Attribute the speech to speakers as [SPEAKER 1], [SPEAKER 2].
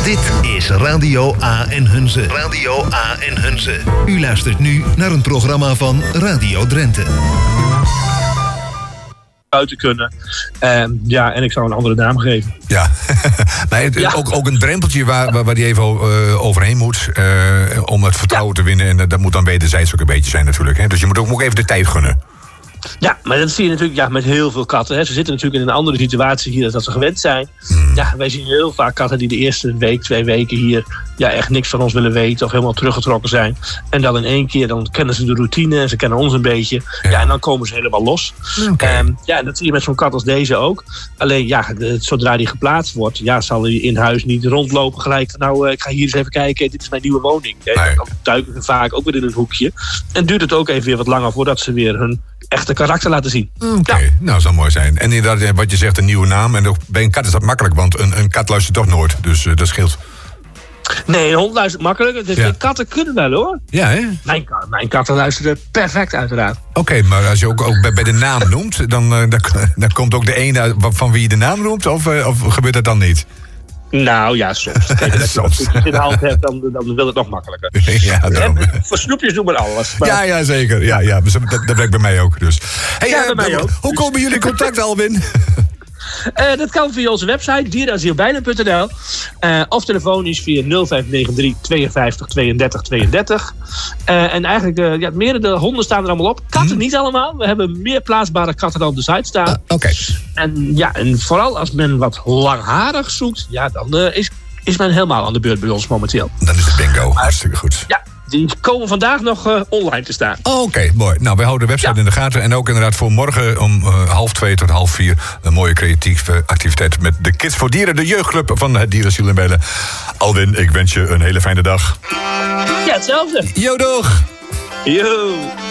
[SPEAKER 1] Dit is Radio A en Hunze. Radio A en Hunze. U luistert nu naar een programma van Radio Drenthe.
[SPEAKER 2] Buiten kunnen. En ik zou een andere naam geven.
[SPEAKER 3] Ja, maar ook een drempeltje waar die even overheen moet om het vertrouwen te winnen. En dat moet dan wederzijds ook een beetje zijn natuurlijk. Hè? Dus je moet ook even de tijd gunnen.
[SPEAKER 2] Ja, maar dat zie je natuurlijk met heel veel katten. Hè. Ze zitten natuurlijk in een andere situatie hier dan ze gewend zijn. Ja, wij zien heel vaak katten die de eerste week, 2 weken hier echt niks van ons willen weten of helemaal teruggetrokken zijn. En dan in 1 keer, dan kennen ze de routine en ze kennen ons een beetje. Ja, en dan komen ze helemaal los. Okay. En dat zie je met zo'n kat als deze ook. Alleen zodra die geplaatst wordt, zal hij in huis niet rondlopen gelijk. Nou, ik ga hier eens even kijken, dit is mijn nieuwe woning. Nee. Dan duiken ze vaak ook weer in een hoekje. En duurt het ook even weer wat langer voordat ze weer hun echte karakter laten zien.
[SPEAKER 3] Oké, nou, zou mooi zijn. En inderdaad, wat je zegt, een nieuwe naam. En bij een kat is dat makkelijk, want een kat luistert toch nooit. Dus dat scheelt.
[SPEAKER 2] Nee, een hond luistert makkelijk. De katten kunnen wel, hoor.
[SPEAKER 3] Ja, hè?
[SPEAKER 2] Mijn katten luisteren perfect, uiteraard.
[SPEAKER 3] Oké, maar als je ook bij de naam noemt, dan komt ook de ene van wie je de naam noemt? Of gebeurt dat dan niet?
[SPEAKER 2] Nou ja, soms. Kijk, als je dat in de hand hebt, dan wil het nog makkelijker.
[SPEAKER 3] Ja, daarom.
[SPEAKER 2] Voor snoepjes doen we alles. Maar...
[SPEAKER 3] Ja, zeker. Ja, dat werkt bij mij ook. Dus.
[SPEAKER 2] Bij mij ook.
[SPEAKER 3] Hoe komen jullie in contact, Alwin?
[SPEAKER 2] Dat kan via onze website dierenasielbijlen.nl of telefonisch via 0593 52 32 32. En eigenlijk, meerdere honden staan er allemaal op. Katten niet allemaal. We hebben meer plaatsbare katten dan op de site staan.
[SPEAKER 3] Oké.
[SPEAKER 2] En vooral als men wat langharig zoekt, dan is men helemaal aan de beurt bij ons momenteel.
[SPEAKER 3] Dan is het bingo. Hartstikke goed.
[SPEAKER 2] Ja. Die komen vandaag nog online te staan.
[SPEAKER 3] Oké, mooi. Nou, wij houden de website in de gaten. En ook inderdaad voor morgen om 1:30 tot 3:30... een mooie creatieve activiteit met de Kids voor Dieren, de jeugdclub van het Dierenasiel in Bijlen. Alwin, ik wens je een hele fijne dag.
[SPEAKER 2] Ja, hetzelfde.
[SPEAKER 3] Jo, doeg!
[SPEAKER 2] Jo.